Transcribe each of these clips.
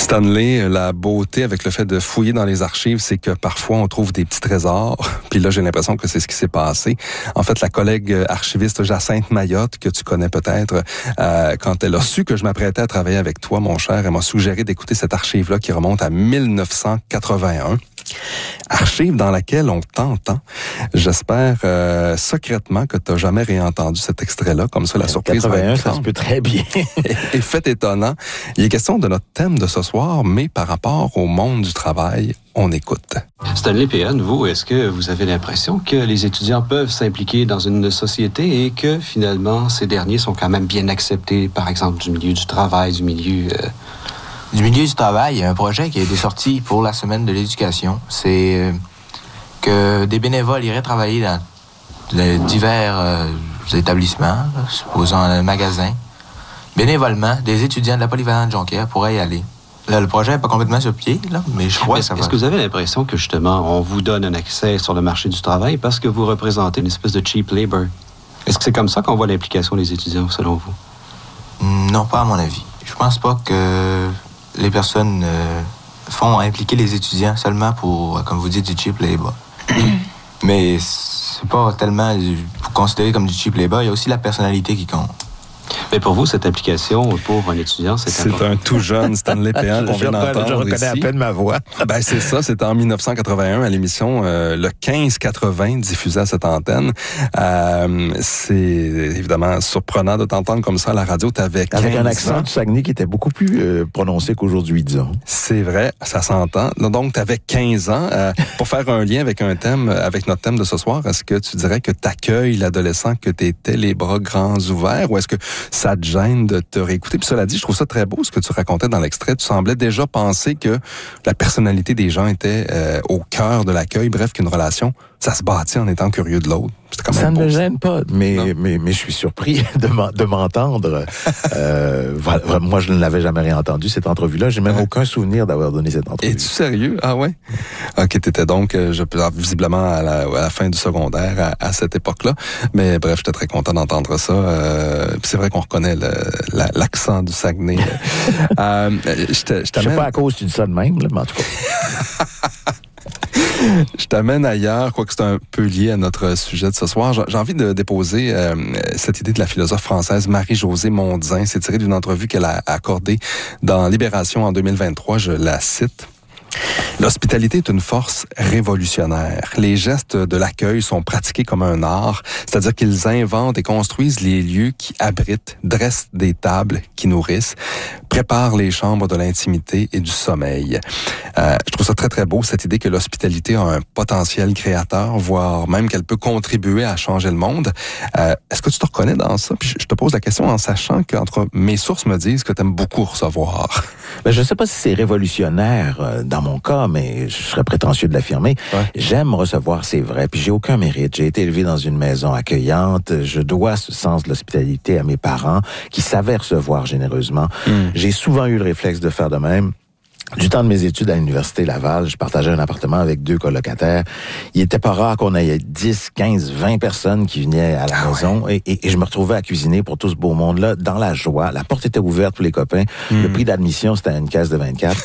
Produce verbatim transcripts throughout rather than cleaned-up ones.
Stanley, la beauté avec le fait de fouiller dans les archives, c'est que parfois on trouve des petits trésors. Puis là, j'ai l'impression que c'est ce qui s'est passé. En fait, la collègue archiviste Jacinthe Mayotte, que tu connais peut-être, euh, quand elle a su que je m'apprêtais à travailler avec toi, mon cher, elle m'a suggéré d'écouter cette archive-là qui remonte à mille neuf cent quatre-vingt-un. Archive dans laquelle on t'entend. J'espère euh, secrètement que tu n'as jamais réentendu cet extrait-là. Comme ça, la surprise quatre-vingt-un, va être ça se peut très bien. et fait étonnant. Il est question de notre thème de ce soir, mais par rapport au monde du travail, on écoute. Stanley Péan, vous, est-ce que vous avez l'impression que les étudiants peuvent s'impliquer dans une société et que finalement, ces derniers sont quand même bien acceptés, par exemple, du milieu du travail, du milieu... Euh... Du milieu du travail, il y a un projet qui a été sorti pour la semaine de l'éducation. C'est euh, que des bénévoles iraient travailler dans de divers euh, établissements, là, supposons un magasin. Bénévolement, des étudiants de la polyvalente Jonquière pourraient y aller. Là, le projet n'est pas complètement sur pied, là, mais je crois mais que ça va. Est-ce que vous avez l'impression que, justement, on vous donne un accès sur le marché du travail parce que vous représentez une espèce de cheap labor? Est-ce que c'est comme ça qu'on voit l'implication des étudiants, selon vous? Non, pas à mon avis. Je pense pas que les personnes euh, font impliquer les étudiants seulement pour, comme vous dites, du cheap labor. Mais c'est pas tellement considéré comme du cheap labor, il y a aussi la personnalité qui compte. Mais pour vous, cette application pour un étudiant, c'est C'est un tout jeune Stanley Péan qu'on vient d'entendre Je reconnais ici. à peine ma voix. Ben c'est ça, c'était en mille neuf cent quatre-vingt-un à l'émission euh, le quinze quatre-vingts diffusée à cette antenne. Euh, c'est évidemment surprenant de t'entendre comme ça à la radio. T'avais quinze Avec un accent ans. du Saguenay qui était beaucoup plus euh, prononcé qu'aujourd'hui, disons. C'est vrai, ça s'entend. Donc, tu avais quinze ans. Euh, pour faire un lien avec un thème, avec notre thème de ce soir, est-ce que tu dirais que tu accueilles l'adolescent que tu étais les bras grands ouverts ou est-ce que ça te gêne de te réécouter? Puis cela dit, je trouve ça très beau ce que tu racontais dans l'extrait. Tu semblais déjà penser que la personnalité des gens était euh, au cœur de l'accueil. Bref, qu'une relation, ça se bâtit en étant curieux de l'autre. Quand même ça beau, ne me ça. gêne pas, mais, mais, mais je suis surpris de, m'en, de m'entendre. euh, voilà, moi, je ne l'avais jamais réentendu, cette entrevue-là. J'ai même ouais. aucun souvenir d'avoir donné cette entrevue. Es-tu sérieux? Ah ouais? OK, t'étais donc, euh, je, visiblement, à la, à la fin du secondaire, à, à cette époque-là. Mais bref, j'étais très content d'entendre ça. Euh, c'est vrai qu'on reconnaît le, la, l'accent du Saguenay. euh, je, te, je, je sais pas à cause tu dis ça de même, là, mais en tout cas... Je t'amène ailleurs, quoique c'est un peu lié à notre sujet de ce soir. J'ai envie de déposer euh, cette idée de la philosophe française Marie-Josée Mondin. C'est tiré d'une entrevue qu'elle a accordée dans Libération en deux mille vingt-trois. Je la cite. L'hospitalité est une force révolutionnaire. Les gestes de l'accueil sont pratiqués comme un art, c'est-à-dire qu'ils inventent et construisent les lieux qui abritent, dressent des tables qui nourrissent, préparent les chambres de l'intimité et du sommeil. Euh, je trouve ça très, très beau, cette idée que l'hospitalité a un potentiel créateur, voire même qu'elle peut contribuer à changer le monde. Euh, est-ce que tu te reconnais dans ça? Puis je te pose la question en sachant qu'entre mes sources me disent que tu aimes beaucoup recevoir. Ben, je ne sais pas si c'est révolutionnaire euh, dans mon cas, mais je serais prétentieux de l'affirmer. Ouais. J'aime recevoir, c'est vrai, puis j'ai aucun mérite. J'ai été élevé dans une maison accueillante. Je dois ce sens de l'hospitalité à mes parents qui savaient recevoir généreusement. Mm. J'ai souvent eu le réflexe de faire de même. Du temps de mes études à l'Université Laval, je partageais un appartement avec deux colocataires. Il était pas rare qu'on ait dix, quinze, vingt personnes qui venaient à la ah maison ouais. et, et, et je me retrouvais à cuisiner pour tout ce beau monde-là dans la joie. La porte était ouverte pour les copains. Mm. Le prix d'admission, c'était une caisse de vingt-quatre.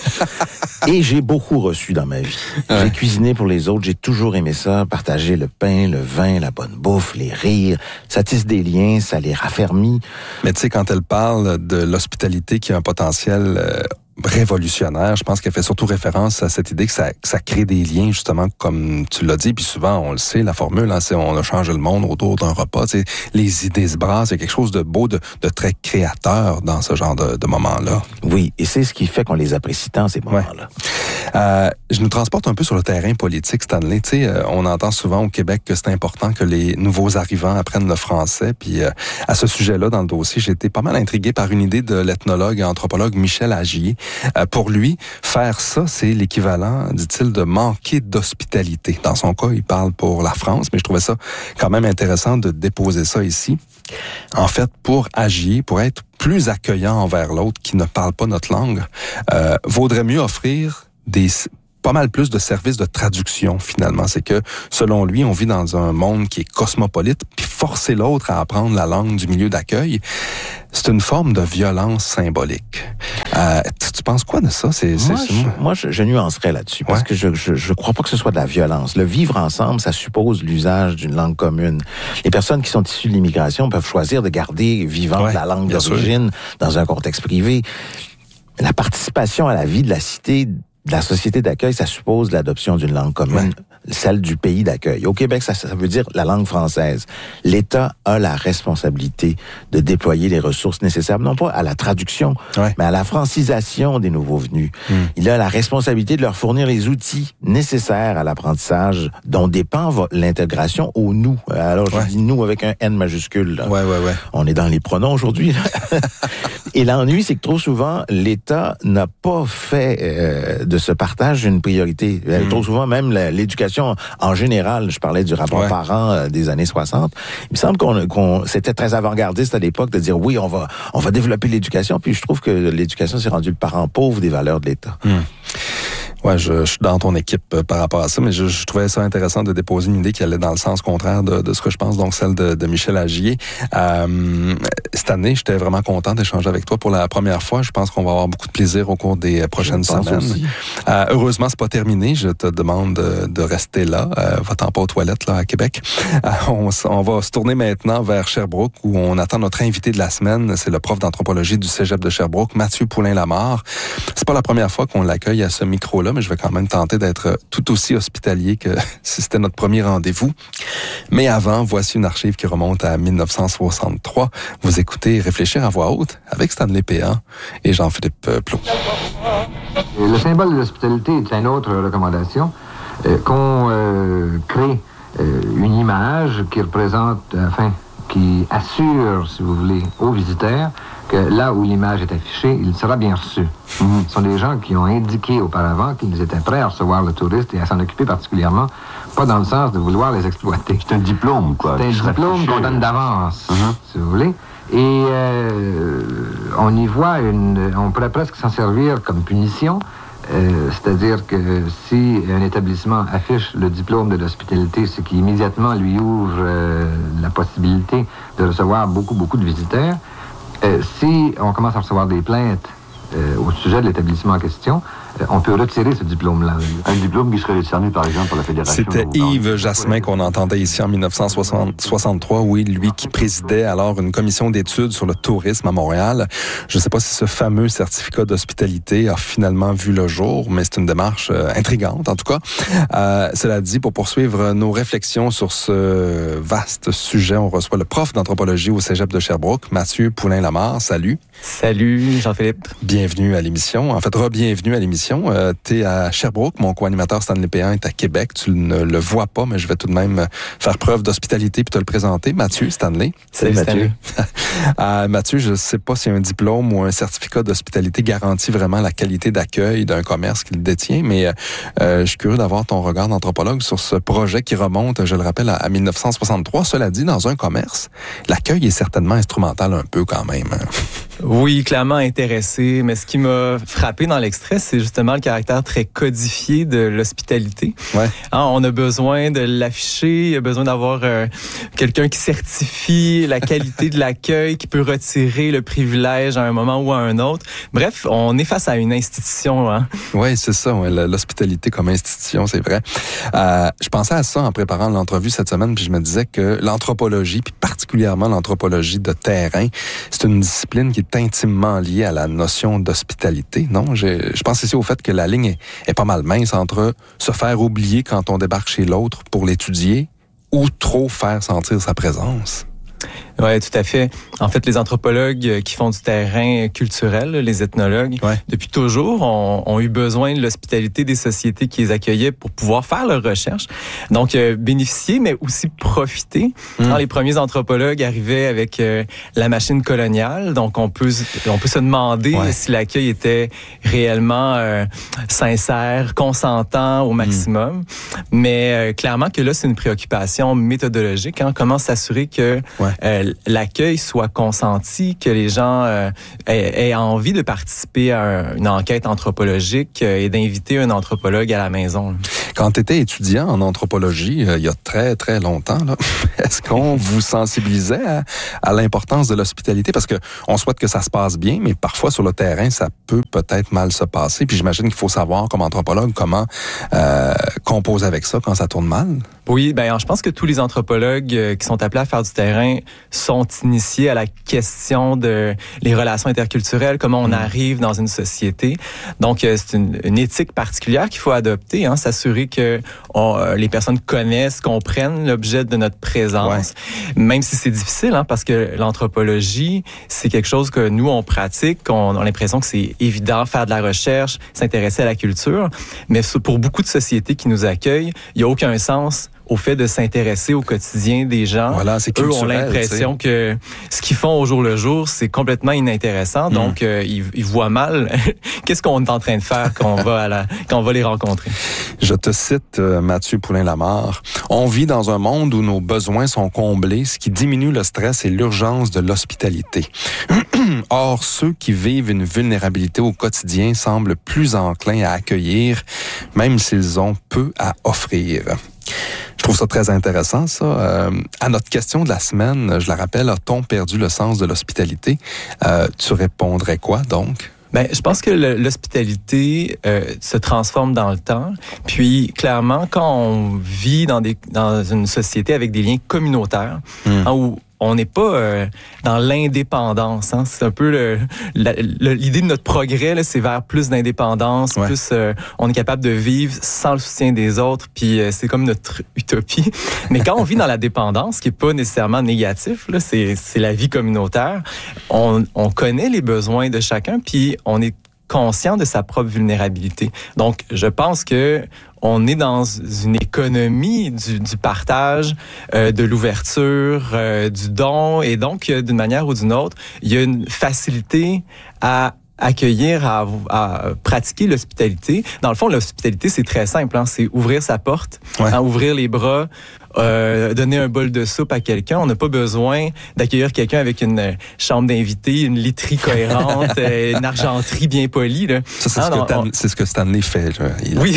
Et j'ai beaucoup reçu dans ma vie. Ouais. J'ai cuisiné pour les autres. J'ai toujours aimé ça. Partager le pain, le vin, la bonne bouffe, les rires. Ça tisse des liens, ça les raffermit. Mais tu sais, quand elle parle de l'hospitalité qui a un potentiel... Euh, révolutionnaire. Je pense qu'elle fait surtout référence à cette idée que ça, que ça crée des liens, justement, comme tu l'as dit. Puis souvent, on le sait, la formule, hein, c'est on a changé le monde autour d'un repas. C'est les idées se brassent. Il y a quelque chose de beau, de, de très créateur dans ce genre de, de moments-là. Oui, et c'est ce qui fait qu'on les apprécie tant, ces moments-là. Ouais. Euh, je nous transporte un peu sur le terrain politique, Stanley. Tu sais, euh, on entend souvent au Québec que c'est important que les nouveaux arrivants apprennent le français. Puis euh, à ce sujet-là, dans le dossier, j'ai été pas mal intrigué par une idée de l'ethnologue et anthropologue Michel Agier. Euh, pour lui, faire ça, c'est l'équivalent, dit-il, de manquer d'hospitalité. Dans son cas, il parle pour la France, mais je trouvais ça quand même intéressant de déposer ça ici. En fait, pour agir, pour être plus accueillant envers l'autre qui ne parle pas notre langue, euh, vaudrait mieux offrir des pas mal plus de services de traduction, finalement. C'est que, selon lui, on vit dans un monde qui est cosmopolite, puis forcer l'autre à apprendre la langue du milieu d'accueil, c'est une forme de violence symbolique. Euh, tu, tu penses quoi de ça? C'est, moi, c'est, je, moi je, je nuancerais là-dessus, parce ouais. que je, je, je crois pas que ce soit de la violence. Le vivre ensemble, ça suppose l'usage d'une langue commune. Les personnes qui sont issues de l'immigration peuvent choisir de garder vivante ouais, la langue d'origine sûr. Dans un contexte privé. La participation à la vie de la cité, de la société d'accueil, ça suppose l'adoption d'une langue commune, ouais. celle du pays d'accueil. Au Québec, ça, ça veut dire la langue française. L'État a la responsabilité de déployer les ressources nécessaires, non pas à la traduction, ouais. mais à la francisation des nouveaux venus. Mm. Il a la responsabilité de leur fournir les outils nécessaires à l'apprentissage dont dépend l'intégration au « nous ». Alors, je ouais. dis « nous » avec un « N » majuscule. Là. Ouais, ouais, ouais. On est dans les pronoms aujourd'hui. Et l'ennui, c'est que trop souvent, l'État n'a pas fait euh, de ce partage une priorité. Mmh. Trop souvent, même la, l'éducation en général, je parlais du rapport ouais. parent euh, des années soixante, il me semble qu'on, qu'on c'était très avant-gardiste à l'époque de dire oui, on va on va développer l'éducation, puis je trouve que l'éducation s'est rendue le parent pauvre des valeurs de l'État. Mmh. Ouais, je, je suis dans ton équipe euh, par rapport à ça, mais je, je trouvais ça intéressant de déposer une idée qui allait dans le sens contraire de, de ce que je pense, donc celle de, de Michel Agier. Euh, cette année, j'étais vraiment content d'échanger avec toi pour la première fois. Je pense qu'on va avoir beaucoup de plaisir au cours des prochaines semaines. Euh, heureusement, c'est pas terminé. Je te demande de, de rester là. Euh, va-t'en pas aux toilettes là à Québec. Euh, on, on va se tourner maintenant vers Sherbrooke où on attend notre invité de la semaine. C'est le prof d'anthropologie du Cégep de Sherbrooke, Mathieu Poulin-Lamarre. C'est pas la première fois qu'on l'accueille à ce micro-là, mais je vais quand même tenter d'être tout aussi hospitalier que si c'était notre premier rendez-vous. Mais avant, voici une archive qui remonte à dix-neuf cent soixante-trois. Vous écoutez Réfléchir à voix haute avec Stanley Péan et Jean-Philippe Plot. Le symbole de l'hospitalité est une autre recommandation, euh, qu'on euh, crée euh, une image qui représente, enfin, qui assure, si vous voulez, aux visiteurs que là où l'image est affichée, il sera bien reçu. Mm-hmm. Ce sont des gens qui ont indiqué auparavant qu'ils étaient prêts à recevoir le touriste et à s'en occuper particulièrement, pas dans le sens de vouloir les exploiter. C'est un diplôme, quoi. C'est un diplôme qu'on donne d'avance, mm-hmm. si vous voulez. Et euh, on y voit une... On pourrait presque s'en servir comme punition, euh, c'est-à-dire que si un établissement affiche le diplôme de l'hospitalité, ce qui immédiatement lui ouvre euh, la possibilité de recevoir beaucoup, beaucoup de visiteurs, Euh, si on commence à recevoir des plaintes euh, au sujet de l'établissement en question, euh, on peut retirer ce diplôme-là. Un diplôme qui serait décerné, par exemple, par la Fédération. C'était Yves Jasmin qu'on entendait ici en dix-neuf cent soixante-trois, oui, lui qui présidait alors une commission d'études sur le tourisme à Montréal. Je ne sais pas si ce fameux certificat d'hospitalité a finalement vu le jour, mais c'est une démarche euh, intrigante, en tout cas. Euh, cela dit, pour poursuivre nos réflexions sur ce vaste sujet, on reçoit le prof d'anthropologie au Cégep de Sherbrooke, Mathieu Poulin-Lamarre. Salut. Salut, Jean-Philippe. Bienvenue à l'émission. En fait, re-bienvenue à l'émission. Euh, tu es à Sherbrooke, mon co-animateur Stanley Péan est à Québec. Tu ne le vois pas, mais je vais tout de même faire preuve d'hospitalité puis te le présenter. Mathieu, Stanley. Salut, Mathieu. euh, Mathieu, je ne sais pas si un diplôme ou un certificat d'hospitalité garantit vraiment la qualité d'accueil d'un commerce qu'il détient, mais euh, je suis curieux d'avoir ton regard d'anthropologue sur ce projet qui remonte, je le rappelle, à, à dix-neuf cent soixante-trois. Cela dit, dans un commerce, l'accueil est certainement instrumental un peu quand même. Oui, clairement intéressé, mais ce qui m'a frappé dans l'extrait, c'est justement le caractère très codifié de l'hospitalité. Ouais. Hein, on a besoin de l'afficher, il y a besoin d'avoir euh, quelqu'un qui certifie la qualité de l'accueil, qui peut retirer le privilège à un moment ou à un autre. Bref, on est face à une institution. Hein. Oui, c'est ça, ouais, l'hospitalité comme institution, c'est vrai. Euh, je pensais à ça en préparant l'entrevue cette semaine, puis je me disais que l'anthropologie, puis particulièrement l'anthropologie de terrain, c'est une discipline qui est intimement liée à la notion d'hospitalité, non? Je, je pense ici au fait que la ligne est, est pas mal mince entre se faire oublier quand on débarque chez l'autre pour l'étudier ou trop faire sentir sa présence. Oui, tout à fait. En fait, les anthropologues qui font du terrain culturel, les ethnologues, ouais. depuis toujours, ont, ont eu besoin de l'hospitalité des sociétés qui les accueillaient pour pouvoir faire leurs recherches. Donc, euh, bénéficier, mais aussi profiter. Mmh. Alors, les premiers anthropologues arrivaient avec euh, la machine coloniale. Donc, on peut, on peut se demander ouais. si l'accueil était réellement euh, sincère, consentant au maximum. Mmh. Mais euh, clairement que là, c'est une préoccupation méthodologique. Hein? Comment s'assurer que ouais. euh, euh, l'accueil soit consenti, que les gens euh, aient, aient envie de participer à un, une enquête anthropologique euh, et d'inviter un anthropologue à la maison. Quand tu étais étudiant en anthropologie, euh, il y a très, très longtemps, là, est-ce qu'on vous sensibilisait à, à l'importance de l'hospitalité? Parce que on souhaite que ça se passe bien, mais parfois sur le terrain, ça peut peut-être mal se passer. Puis j'imagine qu'il faut savoir, comme anthropologue, comment euh, composer avec ça quand ça tourne mal. Oui, ben je pense que tous les anthropologues euh, qui sont appelés à faire du terrain sont initiés à la question de les relations interculturelles, comment on mmh. arrive dans une société. Donc, euh, c'est une, une éthique particulière qu'il faut adopter, hein, s'assurer que on, euh, les personnes connaissent, comprennent l'objet de notre présence, ouais. même si c'est difficile, hein, parce que l'anthropologie, c'est quelque chose que nous, on pratique, on a l'impression que c'est évident, faire de la recherche, s'intéresser à la culture, mais pour beaucoup de sociétés qui nous accueillent, il n'y a aucun sens au fait de s'intéresser au quotidien des gens. Voilà, c'est eux ont l'impression t'sais. que ce qu'ils font au jour le jour, c'est complètement inintéressant. Mm. Donc, euh, ils, ils voient mal qu'est-ce qu'on est en train de faire quand on va, à la, quand on va les rencontrer. Je te cite euh, Mathieu Poulin-Lamarre. « On vit dans un monde où nos besoins sont comblés, ce qui diminue le stress et l'urgence de l'hospitalité. Or, ceux qui vivent une vulnérabilité au quotidien semblent plus enclins à accueillir, même s'ils ont peu à offrir. » Je trouve ça très intéressant, ça. Euh, à notre question de la semaine, je la rappelle, a-t-on perdu le sens de l'hospitalité? Euh, tu répondrais quoi, donc? Ben, je pense que le, l'hospitalité euh, se transforme dans le temps. Puis, clairement, quand on vit dans, des, dans une société avec des liens communautaires, mmh. hein, où on n'est pas euh, dans l'indépendance. Hein. C'est un peu le, la, le, l'idée de notre progrès, là, c'est vers plus d'indépendance, ouais. plus euh, on est capable de vivre sans le soutien des autres, puis euh, c'est comme notre utopie. Mais quand on vit dans la dépendance, ce qui est pas nécessairement négatif, là, c'est, c'est la vie communautaire, on, on connaît les besoins de chacun, puis on est conscient de sa propre vulnérabilité. Donc, je pense que on est dans une économie du, du partage, euh, de l'ouverture, euh, du don, et donc, euh, d'une manière ou d'une autre, il y a une facilité à accueillir, à, à pratiquer l'hospitalité. Dans le fond, l'hospitalité, c'est très simple, hein, c'est ouvrir sa porte, ouais. hein, ouvrir les bras, Euh, donner un bol de soupe à quelqu'un. On n'a pas besoin d'accueillir quelqu'un avec une chambre d'invité, une literie cohérente, euh, une argenterie bien polie. Là. Ça, c'est, ah, ce non, que on... c'est ce que Stanley fait. Là. Il oui.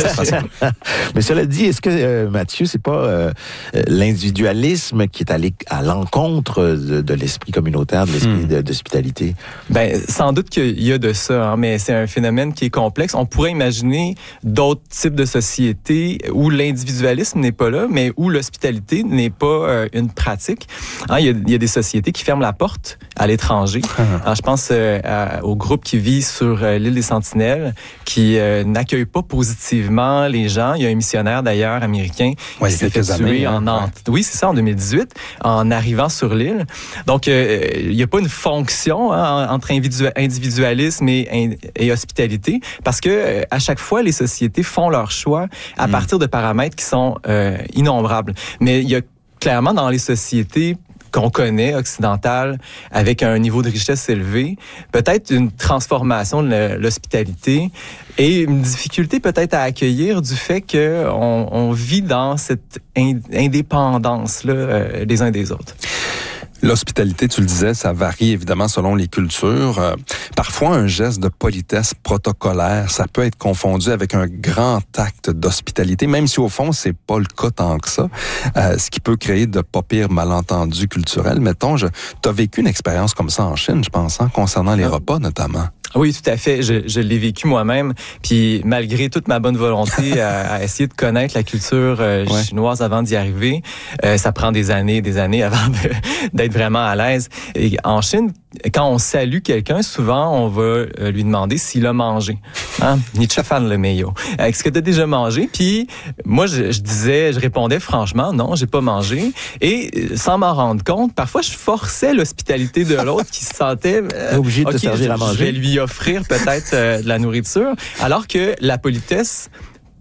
Mais cela dit, est-ce que, euh, Mathieu, c'est pas euh, l'individualisme qui est allé à l'encontre de, de l'esprit communautaire, de l'esprit hmm. de, d'hospitalité? Ben, sans doute qu'il y a de ça, hein, mais c'est un phénomène qui est complexe. On pourrait imaginer d'autres types de sociétés où l'individualisme n'est pas là, mais où où l'hospitalité n'est pas euh, une pratique. Hein, il y a, il y a des sociétés qui ferment la porte à l'étranger. Alors, je pense euh, à, au groupe qui vit sur euh, l'île des Sentinelles, qui euh, n'accueille pas positivement les gens. Il y a un missionnaire, d'ailleurs, américain, ouais, qui s'est fait tuer en... en ouais. Oui, c'est ça, en deux mille dix-huit, en arrivant sur l'île. Donc, euh, il n'y a pas une fonction hein, entre individualisme et, et hospitalité, parce que euh, à chaque fois, les sociétés font leur choix à mm. partir de paramètres qui sont euh, innombrables. Mais il y a clairement dans les sociétés qu'on connaît, occidentales, avec un niveau de richesse élevé, peut-être une transformation de l'hospitalité et une difficulté peut-être à accueillir du fait qu'on on vit dans cette indépendance-là euh, les uns des autres. L'hospitalité, tu le disais, ça varie évidemment selon les cultures. Euh, parfois, un geste de politesse protocolaire, ça peut être confondu avec un grand acte d'hospitalité, même si au fond, c'est pas le cas tant que ça, euh, ce qui peut créer de pas pires malentendus culturels. Mettons, je, t'as vécu une expérience comme ça en Chine, je pense, hein, concernant les repas notamment. Oui, tout à fait. Je, je l'ai vécu moi-même. Puis malgré toute ma bonne volonté à, à essayer de connaître la culture euh, ouais. chinoise avant d'y arriver, euh, ça prend des années et des années avant de, d'être vraiment à l'aise. Et en Chine, quand on salue quelqu'un, souvent, on va euh, lui demander s'il a mangé. Hein? Nietzsche fan le meilleur. Est-ce que tu as déjà mangé? Puis moi, je, je disais, je répondais franchement, non, j'ai pas mangé. Et sans m'en rendre compte, parfois, je forçais l'hospitalité de l'autre qui se sentait euh, obligé de okay, te servir je, à manger. Je vais lui offrir peut-être euh, de la nourriture, alors que la politesse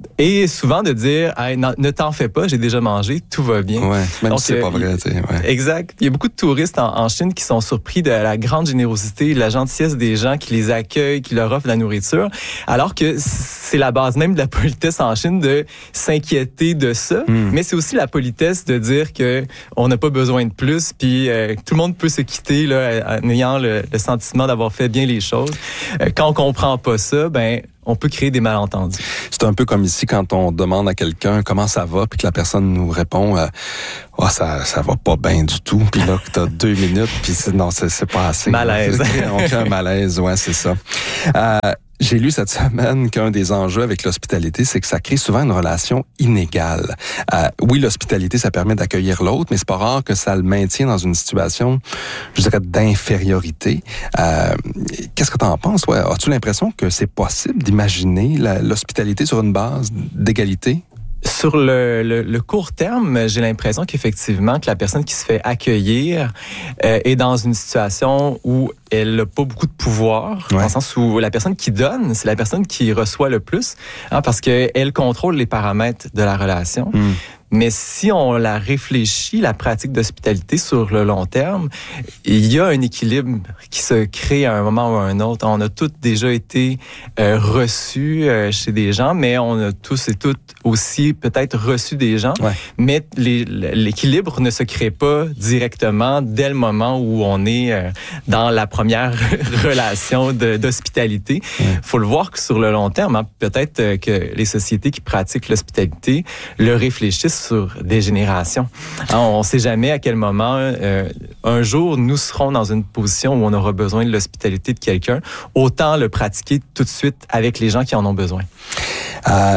Et souvent de dire hey, non, ne t'en fais pas, j'ai déjà mangé, tout va bien. Ouais, même Donc, si c'est euh, pas vrai. Tu sais, ouais. Exact. Il y a beaucoup de touristes en, en Chine qui sont surpris de la grande générosité, de la gentillesse des gens qui les accueillent, qui leur offrent de la nourriture, alors que c'est la base même de la politesse en Chine de s'inquiéter de ça. Mm. Mais c'est aussi la politesse de dire que on n'a pas besoin de plus, puis euh, tout le monde peut se quitter là, en ayant le, le sentiment d'avoir fait bien les choses. Euh, quand on comprend pas ça, ben on peut créer des malentendus. C'est un peu comme ici quand on demande à quelqu'un comment ça va, puis que la personne nous répond euh, oh, ça ça va pas bien du tout, puis là que t'as deux minutes, puis non c'est, c'est pas assez. Malaise. On crée un malaise, ouais c'est ça. Euh, J'ai lu cette semaine qu'un des enjeux avec l'hospitalité, c'est que ça crée souvent une relation inégale. Euh, oui, l'hospitalité, ça permet d'accueillir l'autre, mais c'est pas rare que ça le maintient dans une situation, je dirais, d'infériorité. Euh, qu'est-ce que tu en penses, toi? As-tu l'impression que c'est possible d'imaginer la, l'hospitalité sur une base d'égalité? Sur le, le, le court terme, j'ai l'impression qu'effectivement, que la personne qui se fait accueillir euh, est dans une situation où elle n'a pas beaucoup de pouvoir, ouais. Dans le sens où la personne qui donne, c'est la personne qui reçoit le plus, hein, parce qu'elle contrôle les paramètres de la relation. Mm. Mais si on la réfléchit, la pratique d'hospitalité sur le long terme, il y a un équilibre qui se crée à un moment ou à un autre. On a tous déjà été euh, reçus euh, chez des gens, mais on a tous et toutes aussi peut-être reçu des gens. Ouais. Mais les, l'équilibre ne se crée pas directement dès le moment où on est euh, dans la première relation de, d'hospitalité. Il ouais. faut le voir que sur le long terme, hein, peut-être que les sociétés qui pratiquent l'hospitalité le réfléchissent sur des générations. Hein, on ne sait jamais à quel moment, euh, un jour, nous serons dans une position où on aura besoin de l'hospitalité de quelqu'un. Autant le pratiquer tout de suite avec les gens qui en ont besoin. Euh...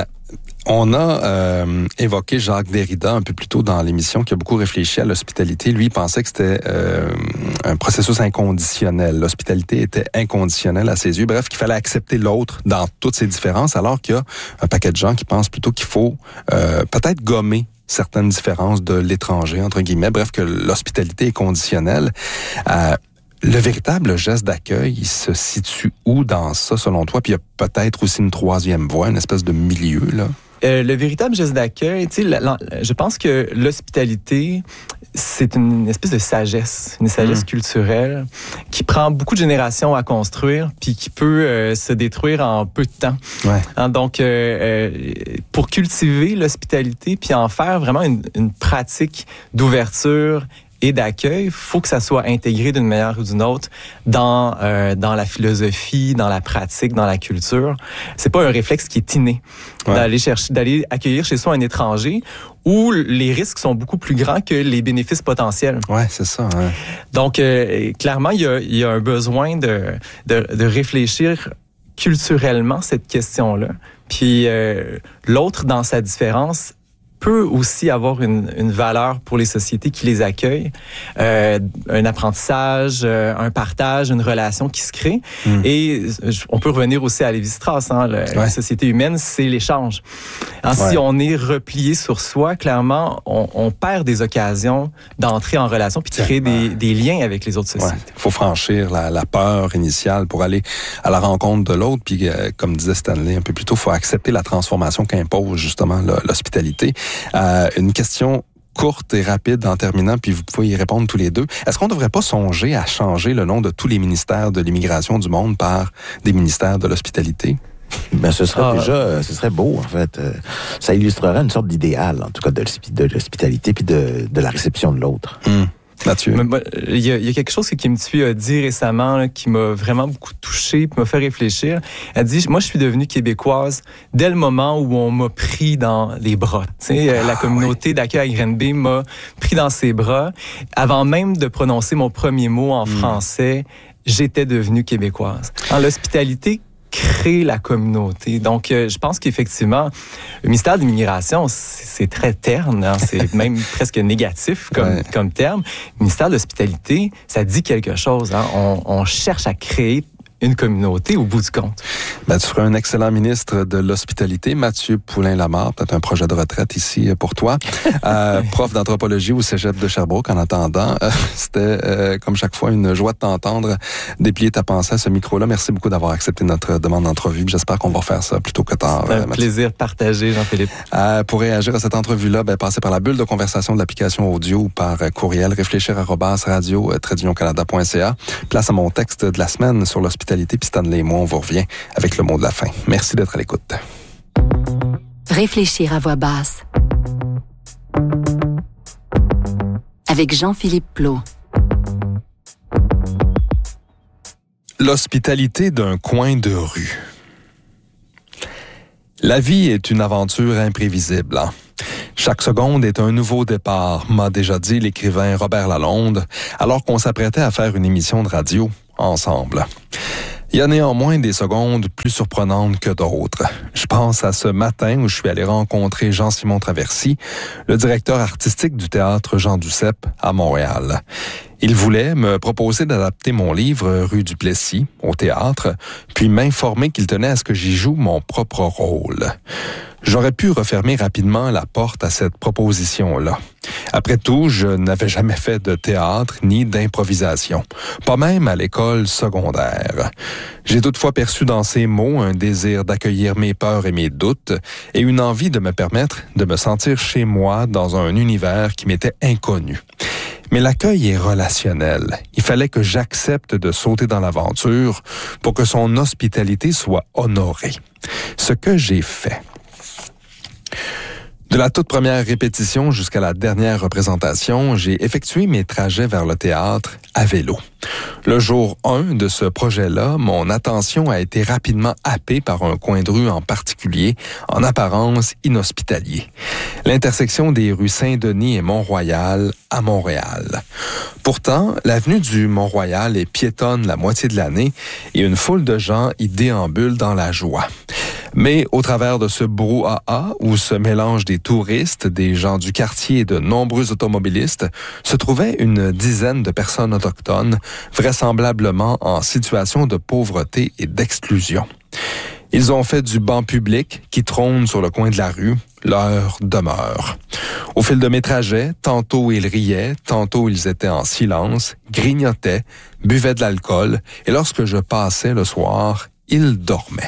On a euh, évoqué Jacques Derrida un peu plus tôt dans l'émission, qui a beaucoup réfléchi à l'hospitalité. Lui, il pensait que c'était euh, un processus inconditionnel. L'hospitalité était inconditionnelle à ses yeux. Bref, qu'il fallait accepter l'autre dans toutes ses différences, alors qu'il y a un paquet de gens qui pensent plutôt qu'il faut euh, peut-être gommer certaines différences de l'étranger, entre guillemets. Bref, que l'hospitalité est conditionnelle. Euh, Le véritable geste d'accueil, il se situe où dans ça, selon toi? Puis il y a peut-être aussi une troisième voie, une espèce de milieu, là. Euh, le véritable geste d'accueil, tu sais, la, la, je pense que l'hospitalité, c'est une espèce de sagesse, une sagesse mmh. culturelle qui prend beaucoup de générations à construire, puis qui peut euh, se détruire en peu de temps. Ouais. Hein, donc, euh, euh, pour cultiver l'hospitalité, puis en faire vraiment une, une pratique d'ouverture et d'accueil, il faut que ça soit intégré d'une manière ou d'une autre dans euh, dans la philosophie, dans la pratique, dans la culture. C'est pas un réflexe qui est inné ouais. d'aller chercher, d'aller accueillir chez soi un étranger où les risques sont beaucoup plus grands que les bénéfices potentiels. Ouais, c'est ça. Ouais. Donc euh, clairement, il y a il y a un besoin de de, de réfléchir culturellement cette question-là. Puis euh, l'autre dans sa différence peut aussi avoir une, une valeur pour les sociétés qui les accueillent, euh, un apprentissage, euh, un partage, une relation qui se crée. Mm. Et on peut revenir aussi à Lévi-Strauss, hein, le, ouais. la société humaine, c'est l'échange. Hein, ouais. Si on est replié sur soi, clairement, on, on perd des occasions d'entrer en relation puis de créer des, des liens avec les autres sociétés. Il ouais. faut franchir la, la peur initiale pour aller à la rencontre de l'autre. Puis, euh, comme disait Stanley un peu plus tôt, il faut accepter la transformation qu'impose justement l'hospitalité. Euh, une question courte et rapide en terminant, puis vous pouvez y répondre tous les deux. Est-ce qu'on ne devrait pas songer à changer le nom de tous les ministères de l'immigration du monde par des ministères de l'hospitalité? Ben, ce serait ah, déjà, ce serait beau, en fait. Ça illustrerait une sorte d'idéal, en tout cas, de l'hospitalité puis de, de la réception de l'autre. Hum. Mathieu. Il y, a, il y a quelque chose que Kim Thuy a dit récemment là, qui m'a vraiment beaucoup touché, puis m'a fait réfléchir. Elle dit, moi, je suis devenue québécoise dès le moment où on m'a pris dans les bras. Tu sais, ah, la communauté oui. d'accueil à Granby m'a pris dans ses bras. Avant même de prononcer mon premier mot en mmh. français, j'étais devenue québécoise. En l'hospitalité, créer la communauté. Donc, euh, je pense qu'effectivement, le ministère de l'immigration, c'est, c'est très terne, hein, c'est même presque négatif comme, ouais. comme terme. Le ministère de l'hospitalité, ça dit quelque chose. Hein, on, on cherche à créer une communauté au bout du compte. Ben, tu feras un excellent ministre de l'Hospitalité, Mathieu Poulin-Lamarre. Peut-être un projet de retraite ici pour toi. euh, prof d'anthropologie au Cégep de Sherbrooke. En attendant, euh, c'était euh, comme chaque fois une joie de t'entendre déplier ta pensée à ce micro-là. Merci beaucoup d'avoir accepté notre demande d'entrevue. J'espère qu'on va faire ça plus tôt que tard. C'est un euh, plaisir partagé, Jean-Philippe. Euh, pour réagir à cette entrevue-là, ben, passez par la bulle de conversation de l'application audio ou par euh, courriel réfléchir arobase radio tiret canada point c a. Place à mon texte de la semaine sur l'hospitalité, puis Stanley et moi, on vous revient avec le mot de la fin. Merci d'être à l'écoute. Réfléchir à voix basse. Avec Jean-Philippe Plot. L'hospitalité d'un coin de rue. La vie est une aventure imprévisible. Hein? Chaque seconde est un nouveau départ, m'a déjà dit l'écrivain Robert Lalonde, alors qu'on s'apprêtait à faire une émission de radio ensemble. Il y a néanmoins des secondes plus surprenantes que d'autres. Je pense à ce matin où je suis allé rencontrer Jean-Simon Traversy, le directeur artistique du théâtre Jean Duceppe à Montréal. Il voulait me proposer d'adapter mon livre Rue du Plessis au théâtre, puis m'informer qu'il tenait à ce que j'y joue mon propre rôle. J'aurais pu refermer rapidement la porte à cette proposition-là. Après tout, je n'avais jamais fait de théâtre ni d'improvisation, pas même à l'école secondaire. J'ai toutefois perçu dans ces mots un désir d'accueillir mes peurs et mes doutes et une envie de me permettre de me sentir chez moi dans un univers qui m'était inconnu. Mais l'accueil est relationnel. Il fallait que j'accepte de sauter dans l'aventure pour que son hospitalité soit honorée. Ce que j'ai fait. De la toute première répétition jusqu'à la dernière représentation, j'ai effectué mes trajets vers le théâtre à vélo. Le jour un de ce projet-là, mon attention a été rapidement happée par un coin de rue en particulier, en apparence inhospitalier. L'intersection des rues Saint-Denis et Mont-Royal à Montréal. Pourtant, l'avenue du Mont-Royal est piétonne la moitié de l'année et une foule de gens y déambulent dans la joie. Mais au travers de ce brouhaha où se mélangent des touristes, des gens du quartier et de nombreux automobilistes, se trouvaient une dizaine de personnes autochtones, vraisemblablement en situation de pauvreté et d'exclusion. Ils ont fait du banc public qui trône sur le coin de la rue leur demeure. Au fil de mes trajets, tantôt ils riaient, tantôt ils étaient en silence, grignotaient, buvaient de l'alcool, et lorsque je passais le soir, ils dormaient.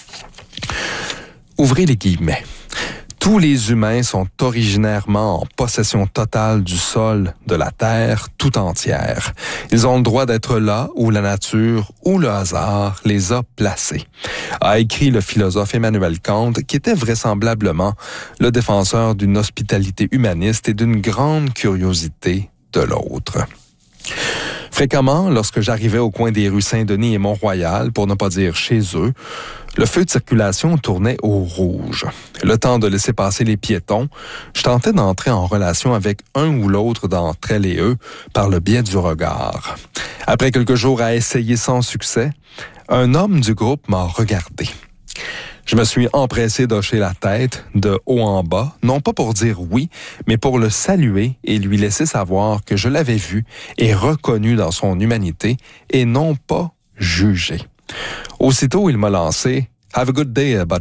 Ouvrez les guillemets. Tous les humains sont originairement en possession totale du sol, de la terre tout entière. Ils ont le droit d'être là où la nature ou le hasard les a placés, a écrit le philosophe Emmanuel Kant, qui était vraisemblablement le défenseur d'une hospitalité humaniste et d'une grande curiosité de l'autre. Fréquemment, lorsque j'arrivais au coin des rues Saint-Denis et Mont-Royal, pour ne pas dire chez eux, le feu de circulation tournait au rouge. Le temps de laisser passer les piétons, je tentais d'entrer en relation avec un ou l'autre d'entre elles et eux par le biais du regard. Après quelques jours à essayer sans succès, un homme du groupe m'a regardé. Je me suis empressé d'hocher la tête de haut en bas, non pas pour dire oui, mais pour le saluer et lui laisser savoir que je l'avais vu et reconnu dans son humanité et non pas jugé. Aussitôt, il m'a lancé « Have a good day, buddy ».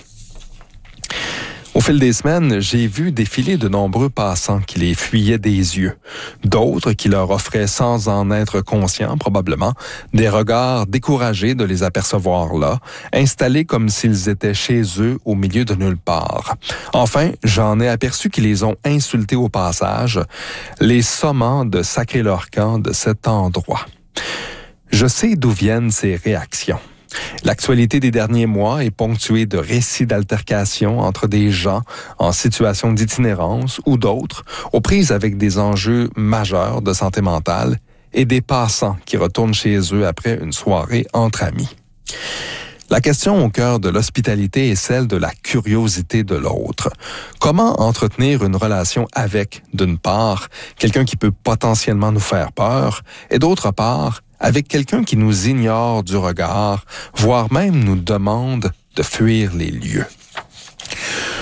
Au fil des semaines, j'ai vu défiler de nombreux passants qui les fuyaient des yeux, d'autres qui leur offraient sans en être conscients probablement des regards découragés de les apercevoir là, installés comme s'ils étaient chez eux au milieu de nulle part. Enfin, j'en ai aperçu qui les ont insultés au passage, les sommant de sacrer leur camp de cet endroit. Je sais d'où viennent ces réactions. L'actualité des derniers mois est ponctuée de récits d'altercations entre des gens en situation d'itinérance ou d'autres aux prises avec des enjeux majeurs de santé mentale et des passants qui retournent chez eux après une soirée entre amis. La question au cœur de l'hospitalité est celle de la curiosité de l'autre. Comment entretenir une relation avec, d'une part, quelqu'un qui peut potentiellement nous faire peur, et d'autre part, avec quelqu'un qui nous ignore du regard, voire même nous demande de fuir les lieux.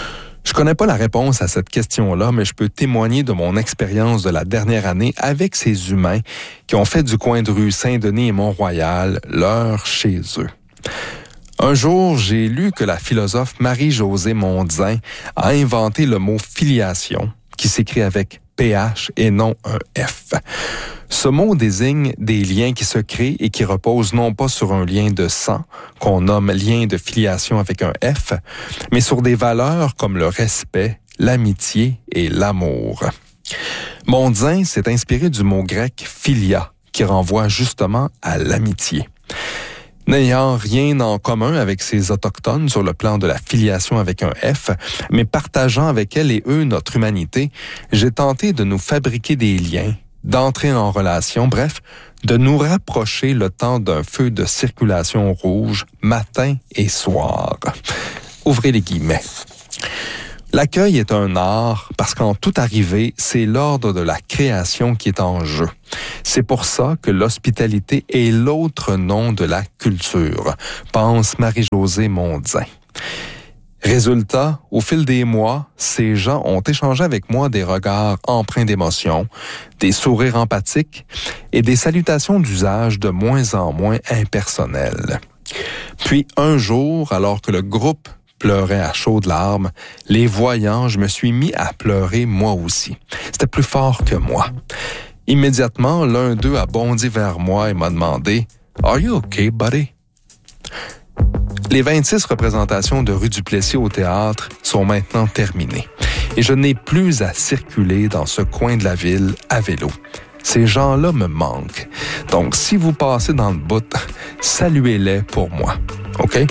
Je connais pas la réponse à cette question-là, mais je peux témoigner de mon expérience de la dernière année avec ces humains qui ont fait du coin de rue Saint-Denis et Mont-Royal leur chez eux. Un jour, j'ai lu que la philosophe Marie-Josée Mondzin a inventé le mot filiation, qui s'écrit avec P H et non un F. Ce mot désigne des liens qui se créent et qui reposent non pas sur un lien de sang, qu'on nomme lien de filiation avec un F, mais sur des valeurs comme le respect, l'amitié et l'amour. Mondzin s'est inspiré du mot grec philia, qui renvoie justement à l'amitié. N'ayant rien en commun avec ces autochtones sur le plan de la filiation avec un F, mais partageant avec elles et eux notre humanité, j'ai tenté de nous fabriquer des liens, d'entrer en relation, bref, de nous rapprocher le temps d'un feu de circulation rouge, matin et soir. Ouvrez les guillemets. L'accueil est un art parce qu'en toute arrivée, c'est l'ordre de la création qui est en jeu. C'est pour ça que l'hospitalité est l'autre nom de la culture, pense Marie-Josée Mondzin. Résultat, au fil des mois, ces gens ont échangé avec moi des regards empreints d'émotion, des sourires empathiques et des salutations d'usage de moins en moins impersonnelles. Puis un jour, alors que le groupe pleurait à chaudes larmes, les voyant, je me suis mis à pleurer moi aussi. C'était plus fort que moi. Immédiatement, l'un d'eux a bondi vers moi et m'a demandé « Are you okay, buddy? » Les vingt-six représentations de Rue Duplessis au théâtre sont maintenant terminées et je n'ai plus à circuler dans ce coin de la ville à vélo. Ces gens-là me manquent. Donc, si vous passez dans le bout, saluez-les pour moi. OK?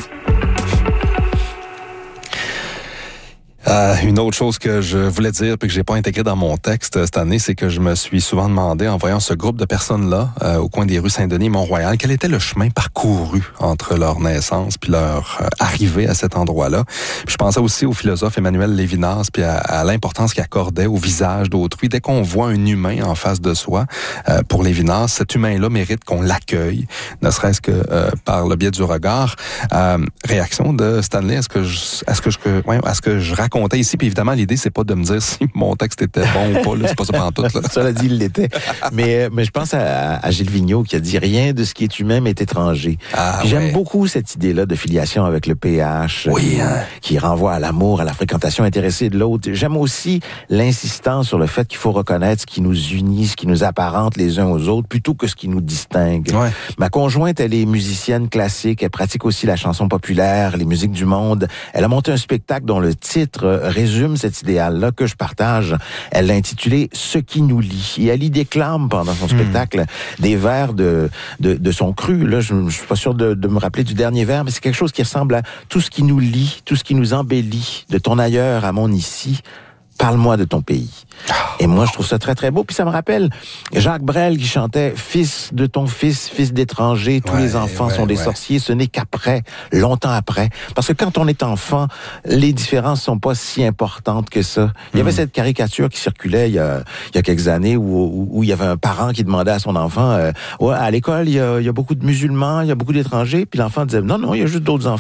Euh, une autre chose que je voulais dire puis que j'ai pas intégré dans mon texte euh, cette année, c'est que je me suis souvent demandé, en voyant ce groupe de personnes-là euh, au coin des rues Saint-Denis et Mont-Royal, quel était le chemin parcouru entre leur naissance puis leur euh, arrivée à cet endroit-là. Puis je pensais aussi au philosophe Emmanuel Lévinas puis à, à l'importance qu'il accordait au visage d'autrui. Dès qu'on voit un humain en face de soi, euh, pour Lévinas, cet humain-là mérite qu'on l'accueille, ne serait-ce que euh, par le biais du regard. Euh, réaction de Stanley, est-ce que je, est-ce que je, ouais, est-ce que je raconte ici, puis évidemment, l'idée, c'est pas de me dire si mon texte était bon ou pas, là, c'est pas ça pantoute, là. Cela dit, il l'était. Mais, mais je pense à, à Gilles Vigneault qui a dit « Rien de ce qui est humain m'est étranger ah, ». J'aime ouais. beaucoup cette idée-là de filiation avec le P H, oui, qui, hein. qui renvoie à l'amour, à la fréquentation intéressée de l'autre. J'aime aussi l'insistance sur le fait qu'il faut reconnaître ce qui nous unit, ce qui nous apparente les uns aux autres, plutôt que ce qui nous distingue. Ouais. Ma conjointe, elle est musicienne classique, elle pratique aussi la chanson populaire, les musiques du monde. Elle a monté un spectacle dont le titre résume cet idéal-là que je partage. Elle l'a intitulé « Ce qui nous lie ». Et elle y déclame pendant son mmh. spectacle des vers de, de, de son cru. Là, je ne suis pas sûr de, de me rappeler du dernier vers, mais c'est quelque chose qui ressemble à « Tout ce qui nous lie, tout ce qui nous embellit, de ton ailleurs à mon ici, parle-moi de ton pays ». Et moi, je trouve ça très, très beau. Puis ça me rappelle Jacques Brel qui chantait « Fils de ton fils, fils d'étranger, tous ouais, les enfants ouais, sont des ouais. sorciers, ce n'est qu'après, longtemps après. » Parce que quand on est enfant, les différences sont pas si importantes que ça. Il y avait mmh. cette caricature qui circulait il y a, il y a quelques années où, où, où il y avait un parent qui demandait à son enfant euh, « Ouais, à l'école, il y, a, il y a beaucoup de musulmans, il y a beaucoup d'étrangers. » Puis l'enfant disait « Non, non, il y a juste d'autres enfants. »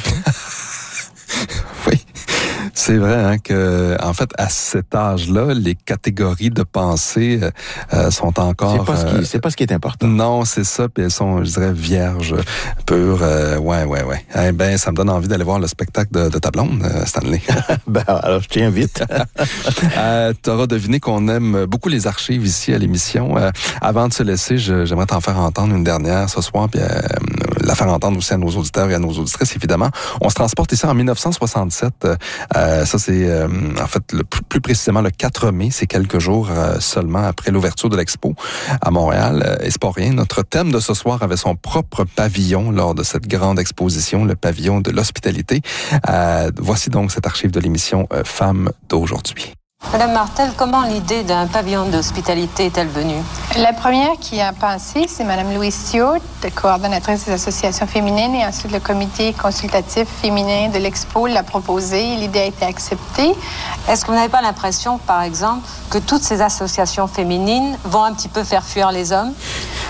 Oui. C'est vrai hein, que, en fait, à cet âge-là, les catégories de pensée euh, sont encore. C'est pas ce qui, euh, c'est pas ce qui est important. Non, c'est ça. Puis elles sont, je dirais, vierges, pures. Euh, ouais, ouais, ouais. Eh ben, ça me donne envie d'aller voir le spectacle de, de ta blonde, Stanley. Ben, alors je t'invite. euh, T'auras deviné qu'on aime beaucoup les archives ici à l'émission. Euh, avant de se laisser, je, j'aimerais t'en faire entendre une dernière ce soir, puis euh, la faire entendre aussi à nos auditeurs et à nos auditrices, évidemment. On se transporte ici en dix-neuf cent soixante-sept. Euh, ça, c'est euh, en fait le, plus précisément le quatre mai, c'est quelques jours euh, seulement après l'ouverture de l'Expo à Montréal. Euh, et c'est pas rien, notre thème de ce soir avait son propre pavillon lors de cette grande exposition, le pavillon de l'hospitalité. Euh, voici donc cette archive de l'émission euh, Femmes d'aujourd'hui. Madame Martel, comment l'idée d'un pavillon d'hospitalité est-elle venue? La première qui a pensé, c'est Madame Louise Stewart, coordonnatrice des associations féminines, et ensuite le comité consultatif féminin de l'Expo l'a proposé. L'idée a été acceptée. Est-ce que vous n'avez pas l'impression, par exemple, que toutes ces associations féminines vont un petit peu faire fuir les hommes?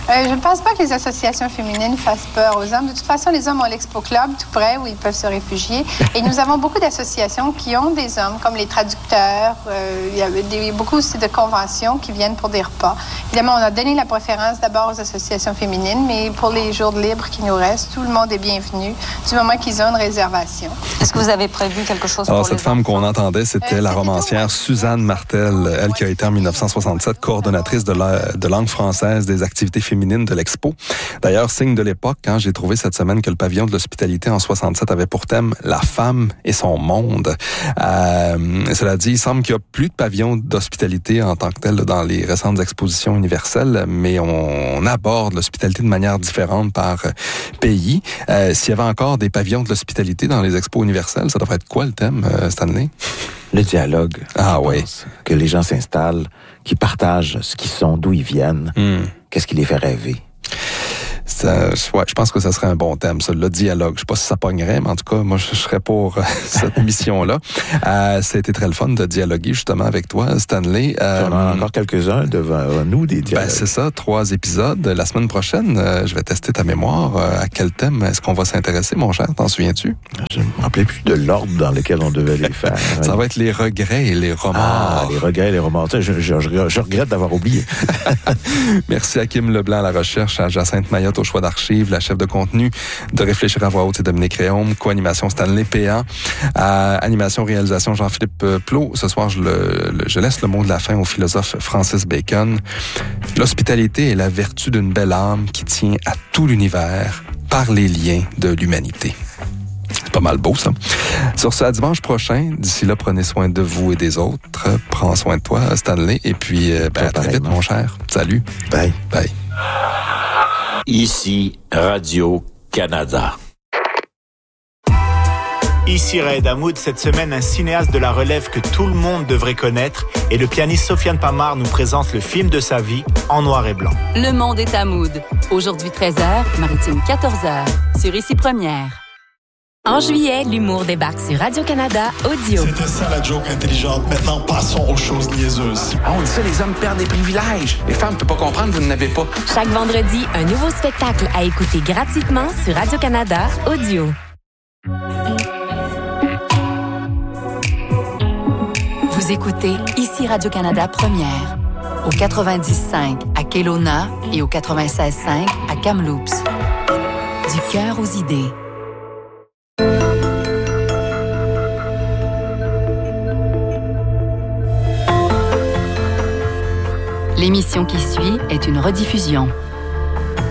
Euh, je ne pense pas que les associations féminines fassent peur aux hommes. De toute façon, les hommes ont l'Expo Club tout près où ils peuvent se réfugier. Et nous avons beaucoup d'associations qui ont des hommes, comme les traducteurs. Euh, il y a des, beaucoup aussi de conventions qui viennent pour des repas. Évidemment, on a donné la préférence d'abord aux associations féminines, mais pour les jours de libre qui nous restent, tout le monde est bienvenu du moment qu'ils ont une réservation. Est-ce que vous avez prévu quelque chose Alors, pour cette les femme enfants? qu'on entendait, c'était Euh, la c'était romancière tout. Suzanne Martel, elle qui a été en dix-neuf cent soixante-sept coordonnatrice de, la, de langue française des activités féminines de l'Expo. D'ailleurs, signe de l'époque, quand j'ai trouvé cette semaine que le pavillon de l'hospitalité en soixante-sept avait pour thème la femme et son monde. Euh, cela dit, il semble qu'il n'y a plus de pavillon d'hospitalité en tant que tel dans les récentes expositions universelles, mais on, on aborde l'hospitalité de manière différente par pays. Euh, s'il y avait encore des pavillons de l'hospitalité dans les expos universelles, ça devrait être quoi le thème, euh, Stanley? Le dialogue. Ah oui. Que les gens s'installent, qu'ils partagent ce qu'ils sont, d'où ils viennent, Hmm. qu'est-ce qui les fait rêver. Ça, ouais, je pense que ça serait un bon thème, ça, le dialogue. Je sais pas si ça pognerait, mais en tout cas, moi, je serais pour euh, cette mission-là. Euh, ça a été très le fun de dialoguer justement avec toi, Stanley. Euh, On en a encore quelques-uns devant nous, des dialogues. Ben, c'est ça, trois épisodes. La semaine prochaine, euh, je vais tester ta mémoire. Euh, à quel thème est-ce qu'on va s'intéresser, mon cher? T'en souviens-tu? Je ne me rappelais plus de l'ordre dans lequel on devait les faire. Ça va être les regrets et les remords. Ah, les regrets et les remords. Je, je, je, je regrette d'avoir oublié. Merci à Kim Leblanc à la recherche, à Jacinthe Mayotte au choix d'archives, la chef de contenu de Réfléchir à voix haute, c'est Dominique Réaume, co-animation Stanley Péan, à animation réalisation Jean-Philippe Plot. Ce soir, je, le, le, je laisse le mot de la fin au philosophe Francis Bacon. L'hospitalité est la vertu d'une belle âme qui tient à tout l'univers par les liens de l'humanité. C'est pas mal beau, ça. Sur ce, à dimanche prochain. D'ici là, prenez soin de vous et des autres. Prends soin de toi, Stanley. Et puis, euh, ben, à très vite, mon cher. Salut. Bye. Bye. Ici, Radio-Canada. Ici Raed Hamoud, cette semaine, un cinéaste de la relève que tout le monde devrait connaître, et le pianiste Sofiane Pamar nous présente le film de sa vie en noir et blanc. Le monde est Hamoud. Aujourd'hui treize heures, Maritime quatorze heures, sur Ici Première. En juillet, l'humour débarque sur Radio-Canada Audio. C'était ça la joke intelligente. Maintenant, passons aux choses niaiseuses. Ah, on dit ça, les hommes perdent des privilèges. Les femmes ne peuvent pas comprendre, vous n'en avez pas. Chaque vendredi, un nouveau spectacle à écouter gratuitement sur Radio-Canada Audio. Vous écoutez Ici Radio-Canada Première, au quatre-vingt-dix cinq à Kelowna et au quatre-vingt-seize cinq à Kamloops. Du cœur aux idées. L'émission qui suit est une rediffusion.